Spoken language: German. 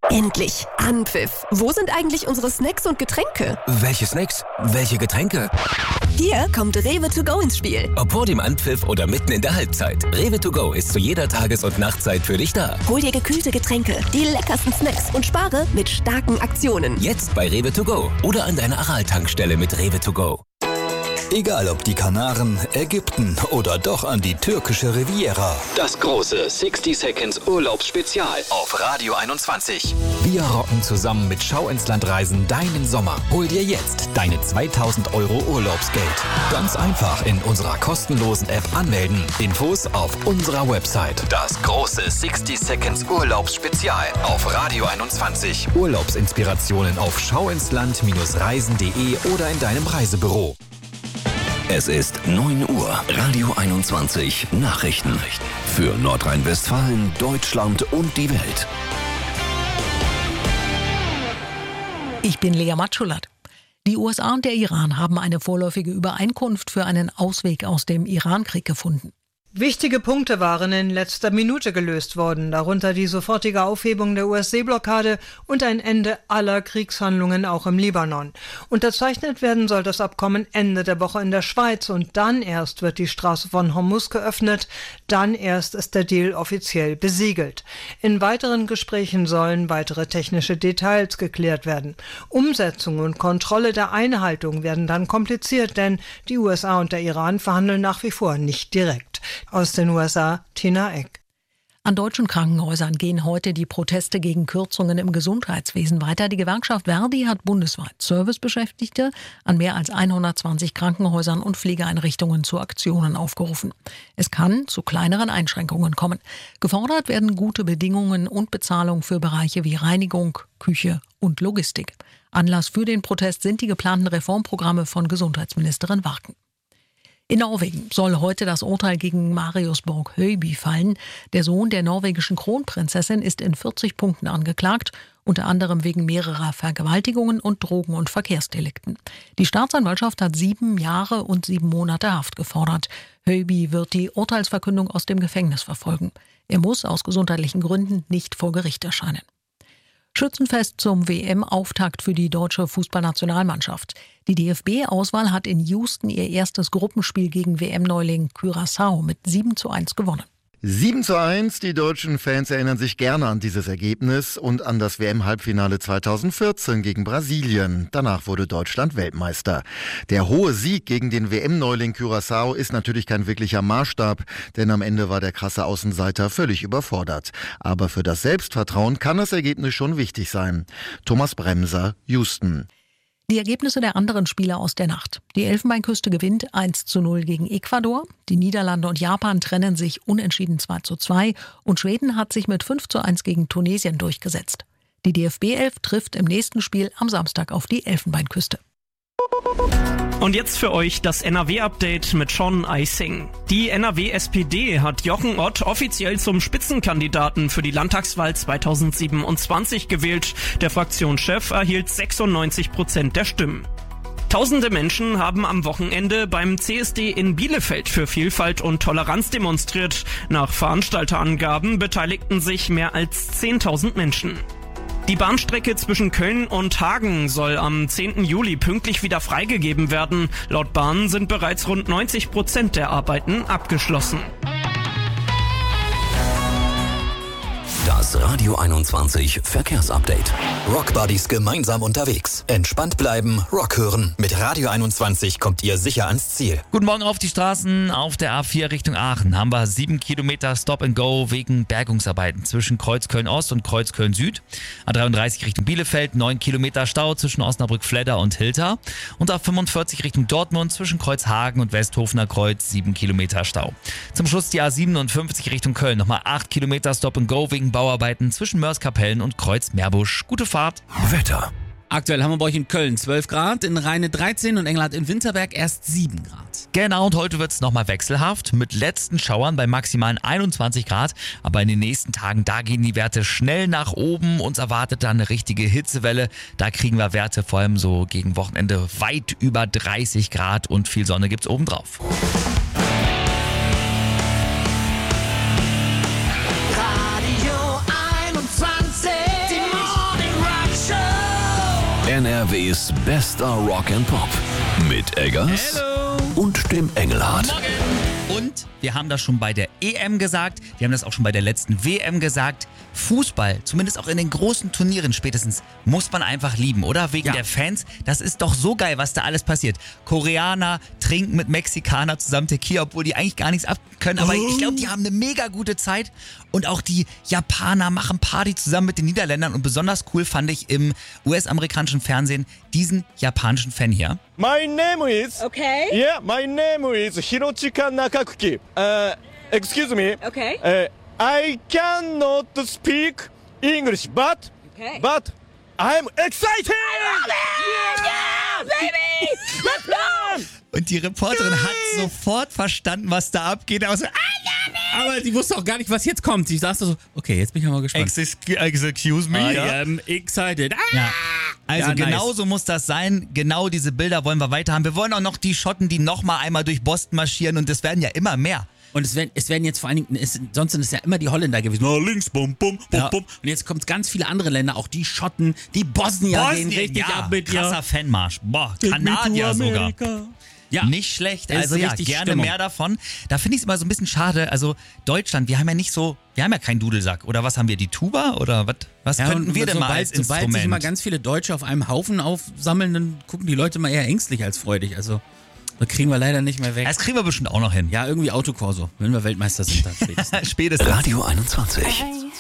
Endlich! Anpfiff! Wo sind eigentlich unsere Snacks und Getränke? Welche Snacks? Welche Getränke? Hier kommt Rewe to go ins Spiel. Ob vor dem Anpfiff oder mitten in der Halbzeit. Rewe to go ist zu jeder Tages- und Nachtzeit für dich da. Hol dir gekühlte Getränke, die leckersten Snacks und spare mit starken Aktionen. Jetzt bei Rewe to go oder an deiner Aral-Tankstelle mit Rewe to go. Egal ob die Kanaren, Ägypten oder doch an die türkische Riviera. Das große 60 Seconds Urlaubsspezial auf Radio 21. Wir rocken zusammen mit Schau ins Land Reisen deinen Sommer. Hol dir jetzt deine 2000 € Urlaubsgeld. Ganz einfach in unserer kostenlosen App anmelden. Infos auf unserer Website. Das große 60 Seconds Urlaubsspezial auf Radio 21. Urlaubsinspirationen auf schauinsland-reisen.de oder in deinem Reisebüro. Es ist 9 Uhr. Radio 21 Nachrichten. Für Nordrhein-Westfalen, Deutschland und die Welt. Ich bin Lea Matschulat. Die USA und der Iran haben eine vorläufige Übereinkunft für einen Ausweg aus dem Irankrieg gefunden. Wichtige Punkte waren in letzter Minute gelöst worden, darunter die sofortige Aufhebung der US-Seeblockade und ein Ende aller Kriegshandlungen auch im Libanon. Unterzeichnet werden soll das Abkommen Ende der Woche in der Schweiz und dann erst wird die Straße von Hormuz geöffnet, dann erst ist der Deal offiziell besiegelt. In weiteren Gesprächen sollen weitere technische Details geklärt werden. Umsetzung und Kontrolle der Einhaltung werden dann kompliziert, denn die USA und der Iran verhandeln nach wie vor nicht direkt. Aus den USA, Tina Eck. An deutschen Krankenhäusern gehen heute die Proteste gegen Kürzungen im Gesundheitswesen weiter. Die Gewerkschaft Verdi hat bundesweit Servicebeschäftigte an mehr als 120 Krankenhäusern und Pflegeeinrichtungen zu Aktionen aufgerufen. Es kann zu kleineren Einschränkungen kommen. Gefordert werden gute Bedingungen und Bezahlung für Bereiche wie Reinigung, Küche und Logistik. Anlass für den Protest sind die geplanten Reformprogramme von Gesundheitsministerin Warken. In Norwegen soll heute das Urteil gegen Marius Borg Høiby fallen. Der Sohn der norwegischen Kronprinzessin ist in 40 Punkten angeklagt, unter anderem wegen mehrerer Vergewaltigungen und Drogen- und Verkehrsdelikten. Die Staatsanwaltschaft hat 7 Jahre und 7 Monate Haft gefordert. Høiby wird die Urteilsverkündung aus dem Gefängnis verfolgen. Er muss aus gesundheitlichen Gründen nicht vor Gericht erscheinen. Schützenfest zum WM-Auftakt für die deutsche Fußballnationalmannschaft. Die DFB-Auswahl hat in Houston ihr erstes Gruppenspiel gegen WM-Neuling Curaçao mit 7:1 gewonnen. 7:1, die deutschen Fans erinnern sich gerne an dieses Ergebnis und an das WM-Halbfinale 2014 gegen Brasilien. Danach wurde Deutschland Weltmeister. Der hohe Sieg gegen den WM-Neuling Curaçao ist natürlich kein wirklicher Maßstab, denn am Ende war der krasse Außenseiter völlig überfordert. Aber für das Selbstvertrauen kann das Ergebnis schon wichtig sein. Thomas Bremser, Houston. Die Ergebnisse der anderen Spiele aus der Nacht. Die Elfenbeinküste gewinnt 1:0 gegen Ecuador. Die Niederlande und Japan trennen sich unentschieden 2:2 und Schweden hat sich mit 5:1 gegen Tunesien durchgesetzt. Die DFB-Elf trifft im nächsten Spiel am Samstag auf die Elfenbeinküste. Und jetzt für euch das NRW-Update mit Sean Eising. Die NRW-SPD hat Jochen Ott offiziell zum Spitzenkandidaten für die Landtagswahl 2027 gewählt. Der Fraktionschef erhielt 96% der Stimmen. Tausende Menschen haben am Wochenende beim CSD in Bielefeld für Vielfalt und Toleranz demonstriert. Nach Veranstalterangaben beteiligten sich mehr als 10.000 Menschen. Die Bahnstrecke zwischen Köln und Hagen soll am 10. Juli pünktlich wieder freigegeben werden. Laut Bahn sind bereits rund 90% der Arbeiten abgeschlossen. Das Radio 21 Verkehrsupdate. Rockbuddies gemeinsam unterwegs. Entspannt bleiben, Rock hören. Mit Radio 21 kommt ihr sicher ans Ziel. Guten Morgen auf die Straßen. Auf der A4 Richtung Aachen haben wir 7 Kilometer Stop and Go wegen Bergungsarbeiten zwischen Kreuzköln Ost und Kreuzköln Süd. A33 Richtung Bielefeld 9 Kilometer Stau zwischen Osnabrück-Fledder und Hilter. Und A45 Richtung Dortmund zwischen Kreuzhagen und Westhofener Kreuz 7 Kilometer Stau. Zum Schluss die A57 Richtung Köln nochmal 8 Kilometer Stop and Go wegen Bauarbeiten zwischen Mörs-Kapellen und Kreuz-Meerbusch. Gute Fahrt. Wetter. Aktuell haben wir bei euch in Köln 12 Grad, in Rheine 13 und Engelhardt in Winterberg erst 7 Grad. Genau, und heute wird es nochmal wechselhaft mit letzten Schauern bei maximalen 21 Grad. Aber in den nächsten Tagen, da gehen die Werte schnell nach oben. Uns erwartet dann eine richtige Hitzewelle. Da kriegen wir Werte vor allem so gegen Wochenende weit über 30 Grad und viel Sonne gibt's obendrauf. Radio 21, die NRWs bester Rock and Pop. Mit Eggers und dem Engelhardt. Und wir haben das schon bei der EM gesagt, wir haben das auch schon bei der letzten WM gesagt. Fußball, zumindest auch in den großen Turnieren spätestens, muss man einfach lieben, oder? Wegen der Fans. Das ist doch so geil, was da alles passiert. Koreaner trinken mit Mexikaner zusammen Tequila, obwohl die eigentlich gar nichts ab können. Aber ich glaube, die haben eine mega gute Zeit. Und auch die Japaner machen Party zusammen mit den Niederländern. Und besonders cool fand ich im US-amerikanischen Fernsehen diesen japanischen Fan hier. My name is... Okay. Yeah, my name is Hirochika Nakakuki. Excuse me. Okay. I cannot speak English, but I'm excited! Yeah, baby! Let's go! Und die Reporterin hat sofort verstanden, was da abgeht. Aber die wusste auch gar nicht, was jetzt kommt. Sie saß so, okay, jetzt bin ich mal gespannt. Excuse me. I am excited. Ja. Also nice. genau so muss das sein. Genau diese Bilder wollen wir weiter haben. Wir wollen auch noch die Schotten, die nochmal einmal durch Boston marschieren. Und es werden ja immer mehr. Und es werden jetzt vor allen Dingen, sonst sind es ja immer die Holländer gewesen. Oh, links, bum, bum, bum, bum. Und jetzt kommt ganz viele andere Länder, auch die Schotten, die Bosnier gehen richtig ab mit dir. Krasser Fanmarsch. Boah, Kanadier sogar. Ja. Nicht schlecht, also ja, gerne Stimmung. Mehr davon. Da finde ich es immer so ein bisschen schade, also Deutschland, wir haben ja keinen Dudelsack. Oder was haben wir, die Tuba? Oder was könnten wir denn mal als Instrument? Sobald sich immer ganz viele Deutsche auf einem Haufen aufsammeln, dann gucken die Leute mal eher ängstlich als freudig, also... Das kriegen wir leider nicht mehr weg. Das kriegen wir bestimmt auch noch hin. Ja, irgendwie Autokorso, wenn wir Weltmeister sind dann spätestens. Radio 21.